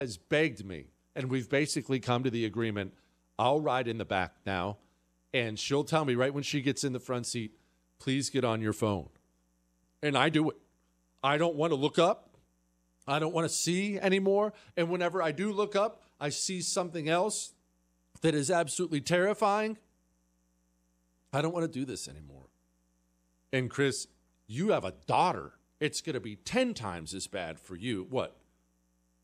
has begged me, and we've basically come to the agreement, I'll ride in the back now, and she'll tell me right when she gets in the front seat, please get on your phone. And I do it. I don't want to look up. I don't want to see anymore. And whenever I do look up, I see something else that is absolutely terrifying. I don't want to do this anymore. And Chris, you have a daughter. It's going to be 10 times as bad for you. What?